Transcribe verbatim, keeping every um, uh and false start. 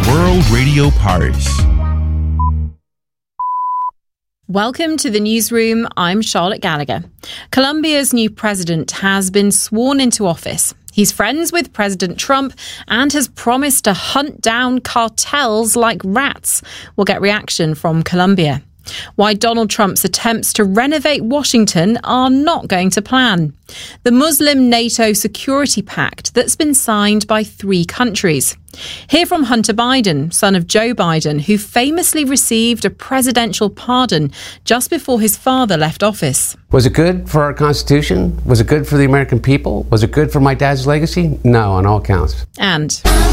World Radio Paris. Welcome to the newsroom. I'm Charlotte Gallagher. Colombia's new president has been sworn into office. He's friends with President Trump and has promised to hunt down cartels like rats. We'll get reaction from Colombia. Why Donald Trump's attempts to renovate Washington are not going to plan. The Muslim NATO security pact that's been signed by three countries. Hear from Hunter Biden, son of Joe Biden, who famously received a presidential pardon just before his father left office. Was it good for our Constitution? Was it good for the American people? Was it good for my dad's legacy? No, on all counts. And